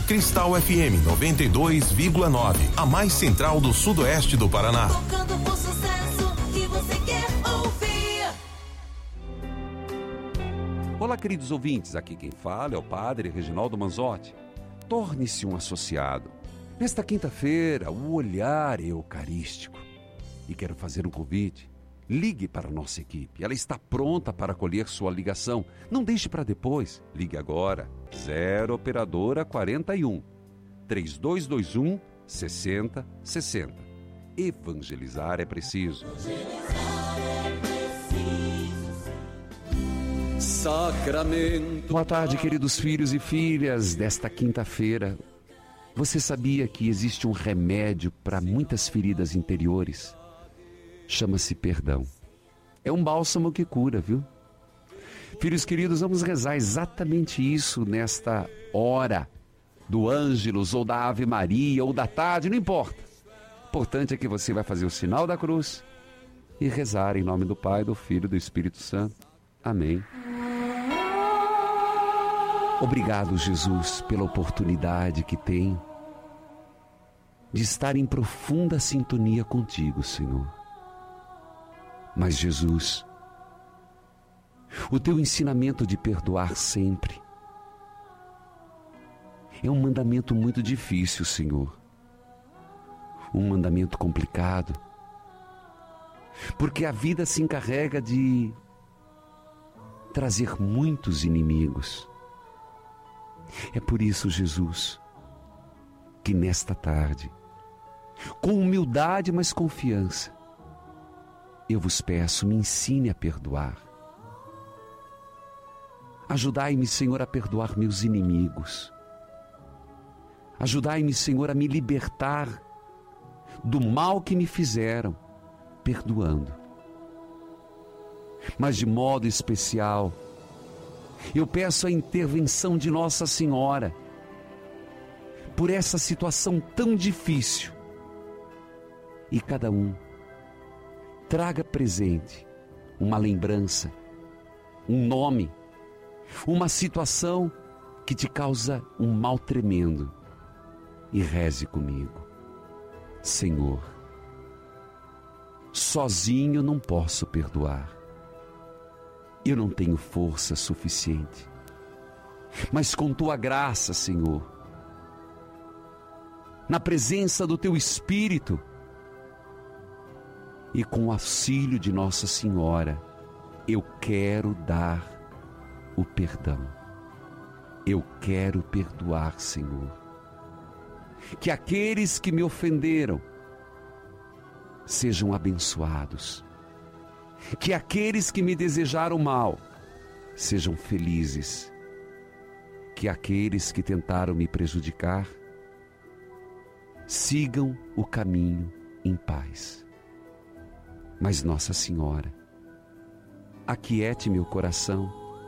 Cristal FM 92,9, a mais central do sudoeste do Paraná. Tocando por sucesso que você quer ouvir. Olá, queridos ouvintes, aqui quem fala é o Padre Reginaldo Manzotti. Torne-se um associado. Nesta quinta-feira, o olhar é eucarístico. E quero fazer um convite. Ligue para a nossa equipe. Ela está pronta para acolher sua ligação. Não deixe para depois. Ligue agora. 0 Operadora 41 3221 6060. Evangelizar é preciso. Sacramento. Boa tarde, queridos filhos e filhas desta quinta-feira. Você sabia que existe um remédio para muitas feridas interiores? Chama-se perdão. É um bálsamo que cura, viu? Filhos queridos, vamos rezar exatamente isso nesta hora do Ângelus, ou da Ave Maria, ou da tarde, não importa. O importante é que você vai fazer o sinal da cruz e rezar em nome do Pai, do Filho e do Espírito Santo. Amém. Obrigado, Jesus, pela oportunidade que tenho de estar em profunda sintonia contigo, Senhor. Mas, Jesus, o teu ensinamento de perdoar sempre é um mandamento muito difícil, Senhor. Um mandamento complicado, porque a vida se encarrega de trazer muitos inimigos. É por isso, Jesus, que nesta tarde, com humildade, mas confiança, eu vos peço, me ensine a perdoar. Ajudai-me, Senhor, a perdoar meus inimigos. Ajudai-me, Senhor, a me libertar do mal que me fizeram, perdoando. Mas de modo especial, eu peço a intervenção de Nossa Senhora por essa situação tão difícil. E cada um traga presente uma lembrança, um nome, uma situação que te causa um mal tremendo, e reze comigo. Senhor, sozinho não posso perdoar. Eu não tenho força suficiente. Mas com tua graça, Senhor, na presença do teu Espírito e com o auxílio de Nossa Senhora, eu quero dar o perdão. Eu quero perdoar, Senhor. Que aqueles que me ofenderam sejam abençoados. Que aqueles que me desejaram mal sejam felizes. Que aqueles que tentaram me prejudicar sigam o caminho em paz. Mas Nossa Senhora, aquiete meu coração